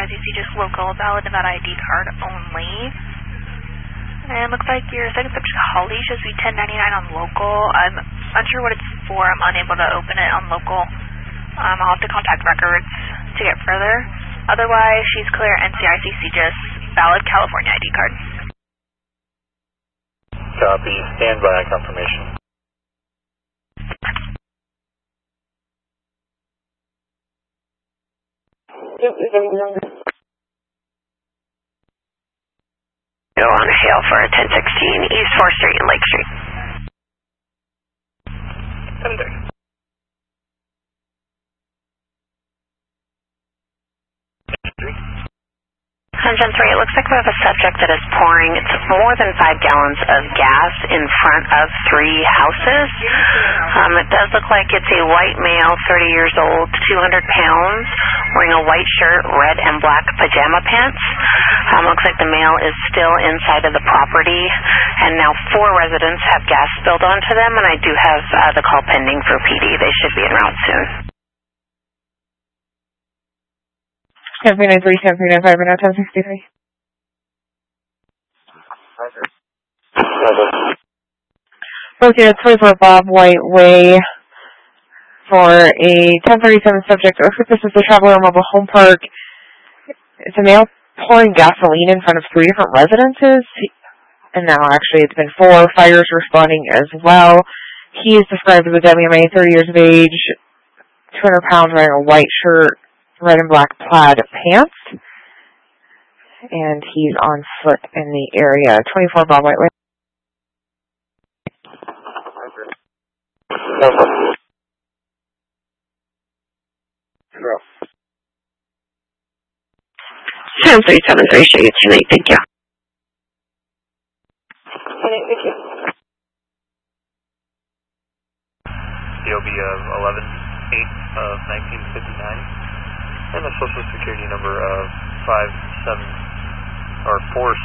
ICC, just local, valid Nevada ID card only. And looks like your second subject, Holly, shows me 1099 on local. I'm unsure what it's for. I'm unable to open it on local. I'll have to contact records to get further. Otherwise, she's clear NCICC, just valid California ID card. Copy. Stand by confirmation. On Hale for 1016 East 4th Street and Lake Street. 7:30. 103, it looks like we have a subject that is pouring more than 5 gallons of gas in front of 3 houses. It does look like it's a white male, 30 years old, 200 pounds, wearing a white shirt, red and black pajama pants. Looks like the male is still inside of the property, and now 4 residents have gas spilled onto them, and I do have the call pending for PD. They should be en route soon. 10.93, 10.95, and now 10.63. Located at 24 Bob White Way for a 1037 subject. It looks like this is the Traveler Mobile Home Park. It's a male pouring gasoline in front of 3 different residences. And now actually it's been 4 fires responding as well. He is described as a WMA, 30 years of age, 200 pounds, wearing a white shirt, red and black plaid pants, and he's on foot in the area. 24 Bob White Way. Zero. 7373, show you tonight. Thank you. Thank you. DOB of 11/8 of 1959. And a social security number of 4